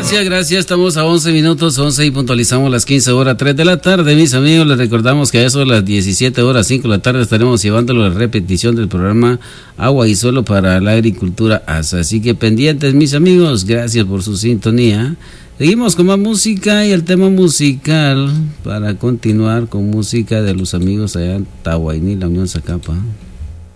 Gracias. Estamos a 11 minutos, 11 y puntualizamos las 15 horas, 3 de la tarde, mis amigos. Les recordamos que a eso de las 17 horas, 5 de la tarde estaremos llevándolo a la repetición del programa Agua y Suelo para la Agricultura ASA. Así que pendientes, mis amigos. Gracias por su sintonía. Seguimos con más música y el tema musical para continuar con música de los amigos allá en Tahuayní, la Unión Zacapa.